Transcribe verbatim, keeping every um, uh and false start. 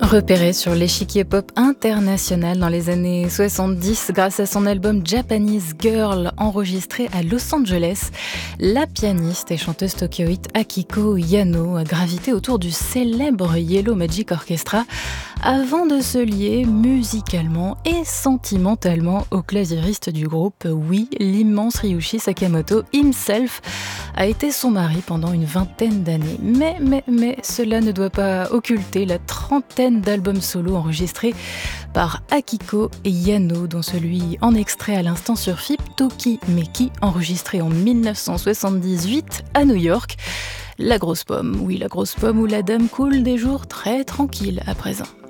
Repérée sur l'échiquier pop international dans les années soixante-dix grâce à son album Japanese Girl enregistré à Los Angeles, la pianiste et chanteuse tokyoïte Akiko Yano a gravité autour du célèbre Yellow Magic Orchestra avant de se lier musicalement et sentimentalement au claviériste du groupe. Oui, l'immense Ryuichi Sakamoto himself a été son mari pendant une vingtaine d'années. Mais, mais, mais, cela ne doit pas occulter la trentaine d'albums solo enregistrés par Akiko Yano, dont celui en extrait à l'instant sur F I P, Toki Meki, enregistré en dix-neuf cent soixante-dix-huit à New York. La grosse pomme, oui, la grosse pomme où la dame coule des jours très tranquilles à présent.